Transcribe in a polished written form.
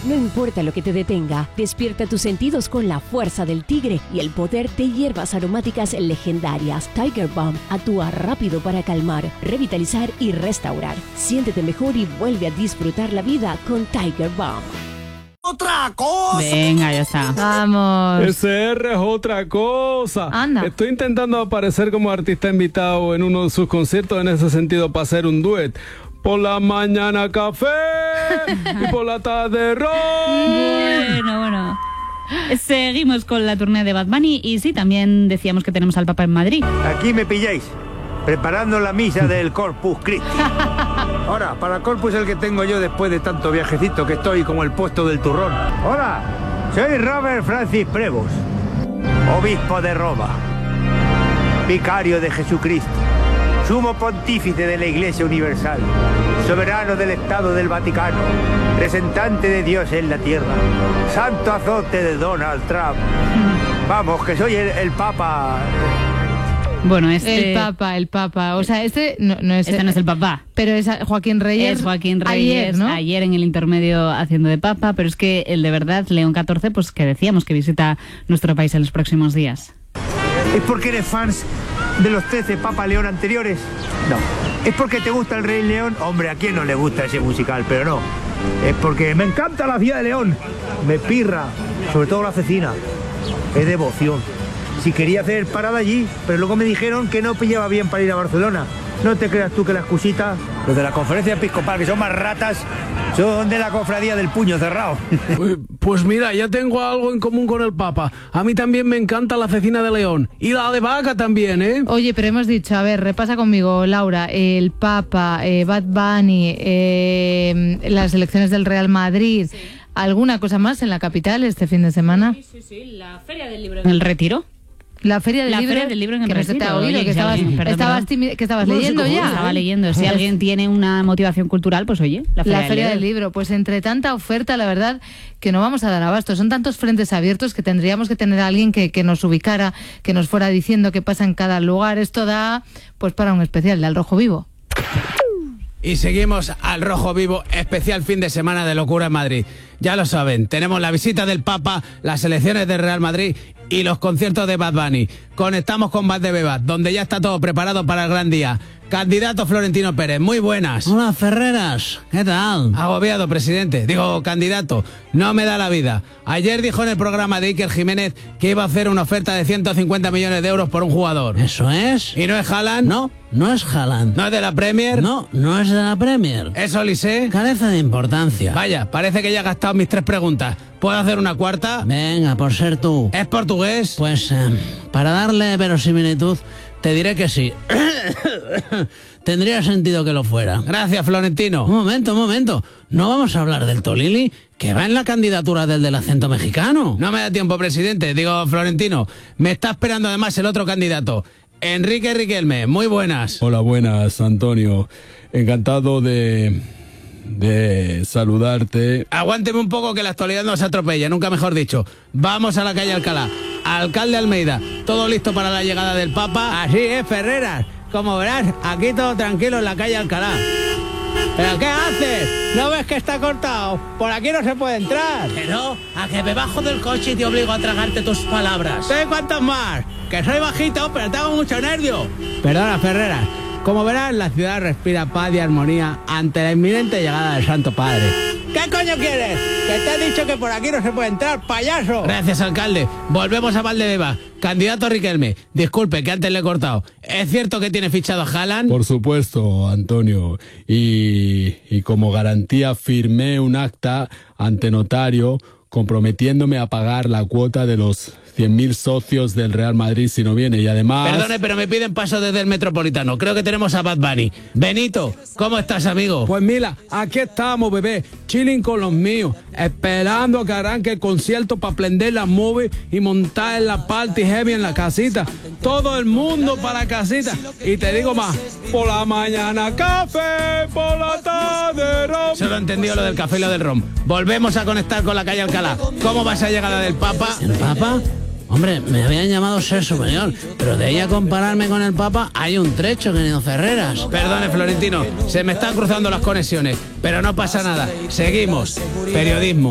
No importa lo que te detenga, despierta tus sentidos con la fuerza del tigre y el poder de hierbas aromáticas legendarias. Tiger Balm actúa rápido para calmar, revitalizar y restaurar. Siéntete mejor y vuelve a disfrutar la vida con Tiger Balm. ¡Otra cosa! Venga, ya está. Vamos. SR es otra cosa. Anda. Estoy intentando aparecer como artista invitado en uno de sus conciertos en ese sentido para hacer un duet. Por la mañana café y por la tarde ron. Bueno. Seguimos con la tournée de Bad Bunny y sí, también decíamos que tenemos al Papa en Madrid. Aquí me pilláis, preparando la misa del Corpus Christi. Ahora, para Corpus el que tengo yo después de tanto viajecito que estoy como el puesto del turrón. Hola, soy Robert Francis Prevost, obispo de Roma, vicario de Jesucristo, sumo pontífice de la Iglesia Universal, soberano del Estado del Vaticano, representante de Dios en la tierra, santo azote de Donald Trump. Vamos, que soy el Papa. Bueno, El Papa. O sea, este no es... Este no es el Papa. Pero es Joaquín Reyes. Es Joaquín Reyes, ayer, ¿no? Ayer en el intermedio haciendo de Papa, pero es que el de verdad, León XIV, pues que decíamos que visita nuestro país en los próximos días. ¿Es porque eres fans de los 13 Papa León anteriores? No. ¿Es porque te gusta el Rey León? Hombre, ¿a quién no le gusta ese musical? Pero no. Es porque me encanta la ciudad de León. Me pirra, sobre todo la cecina. Es devoción. Si quería hacer parada allí, pero luego me dijeron que no pillaba bien para ir a Barcelona. No te creas tú que la excusita, los de la conferencia episcopal, que son más ratas, son de la cofradía del puño cerrado. Pues mira, ya tengo algo en común con el Papa. A mí también me encanta la cecina de León. Y la de vaca también, ¿eh? Oye, pero hemos dicho, a ver, repasa conmigo, Laura, el Papa, Bad Bunny, las elecciones del Real Madrid, sí. ¿Alguna cosa más en la capital este fin de semana? Sí, la Feria del Libro en el Retiro. La Feria del Libro en el que Retiro. No se te ha oído, que estabas leyendo ya. Estaba leyendo. Si alguien tiene una motivación cultural, pues oye, la Feria del Libro. Pues entre tanta oferta, la verdad que no vamos a dar abasto. Son tantos frentes abiertos que tendríamos que tener a alguien que nos ubicara, que nos fuera diciendo qué pasa en cada lugar. Esto da pues para un especial de Al Rojo Vivo. Y seguimos al Rojo Vivo, especial fin de semana de locura en Madrid. Ya lo saben, tenemos la visita del Papa, las elecciones del Real Madrid y los conciertos de Bad Bunny. Conectamos con Valdebebas, donde ya está todo preparado para el gran día. Candidato Florentino Pérez, muy buenas. Hola, Ferreras, ¿qué tal? Agobiado, presidente. Digo, candidato, no me da la vida. Ayer dijo en el programa de Iker Jiménez que iba a hacer una oferta de 150 millones de euros por un jugador. ¿Eso es? ¿Y no es Haaland? No es Haaland. ¿No es de la Premier? No es de la Premier. ¿Es Olise? Carece de importancia. Vaya, parece que ya he gastado mis 3 preguntas. ¿Puedo hacer una cuarta? Venga, por ser tú. ¿Es portugués? Pues, para darle verosimilitud, te diré que sí. Tendría sentido que lo fuera. Gracias, Florentino. Un momento. ¿No vamos a hablar del Tolili, que va en la candidatura del acento mexicano? No me da tiempo, presidente. Digo, Florentino, me está esperando además el otro candidato. Enrique Riquelme, muy buenas. Hola, buenas, Antonio. Encantado de saludarte. Aguánteme un poco que la actualidad nos atropella, nunca mejor dicho. Vamos a la calle Alcalá. Alcalde Almeida, ¿todo listo para la llegada del Papa? Así es, Ferreras. Como verás, aquí todo tranquilo en la calle Alcalá. ¿Pero qué haces? ¿No ves que está cortado? Por aquí no se puede entrar. Pero a que me bajo del coche y te obligo a tragarte tus palabras. ¿Sé cuántos más? Que soy bajito, pero tengo mucho nervio. Perdona, Ferreras. Como verás, la ciudad respira paz y armonía ante la inminente llegada del Santo Padre. ¿Qué coño quieres? Que te he dicho que por aquí no se puede entrar, payaso. Gracias, alcalde. Volvemos a Valdebebas. Candidato Riquelme, disculpe que antes le he cortado. ¿Es cierto que tiene fichado a Haaland? Por supuesto, Antonio. Y como garantía firmé un acta ante notario comprometiéndome a pagar la cuota de los 100.000 socios del Real Madrid si no viene, y además... Perdone, pero me piden paso desde el Metropolitano. Creo que tenemos a Bad Bunny. Benito, ¿cómo estás, amigo? Pues mira, aquí estamos, bebé, chilling con los míos, esperando que arranque el concierto para prender la movie y montar en la party heavy en la casita. Todo el mundo para la casita. Y te digo más, por la mañana café, por la tarde ron. Solo he entendido lo del café y lo del ron. Volvemos a conectar con la calle Alcalá. ¿Cómo vas a llegar a la del Papa? ¿El Papa? Hombre, me habían llamado ser superior, pero de ahí a compararme con el Papa hay un trecho, querido Ferreras. Perdone, Florentino, se me están cruzando las conexiones, pero no pasa nada. Seguimos. Periodismo.